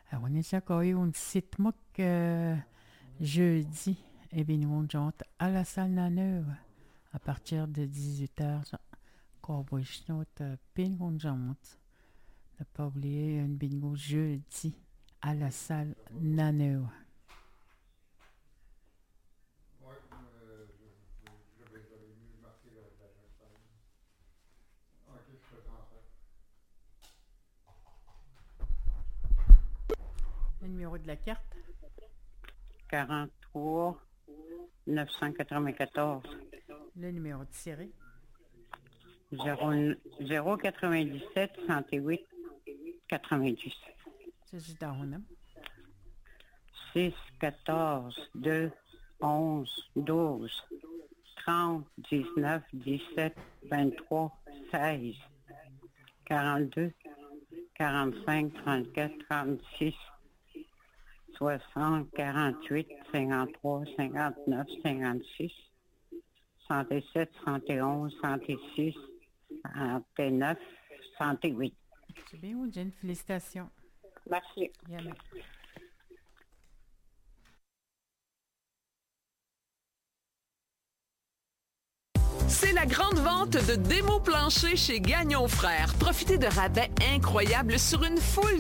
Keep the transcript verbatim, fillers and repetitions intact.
Alors, on est encore eu un site mock euh, jeudi. Et bien, nous, on jante à la salle Naneur à partir de dix-huit heures. Cowboy Schnout, ping, on jante. Ne pas oublier un bingo jeudi à la salle Naneur. Le numéro de la carte? quarante-trois neuf cent quatre-vingt-quatorze. Le numéro de série? zéro quatre-vingt-dix-sept cent huit quatre-vingt-dix. C'est juste dans mon nom. six, quatorze, deux, onze, douze, trente, dix-neuf, dix-sept, vingt-trois, seize, quarante-deux, quarante-cinq, trente-quatre, trente-six, soixante, quarante-huit, cinquante-trois, cinquante-neuf, cinquante-six, cent sept, cent onze, cent six, trente-neuf, cent huit. C'est bien, Jen. Félicitations. Merci. Bien. C'est la grande vente de démo plancher chez Gagnon Frères. Profitez de rabais incroyables sur une foule